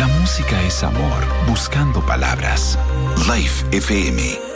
La música es amor, buscando palabras. Life FM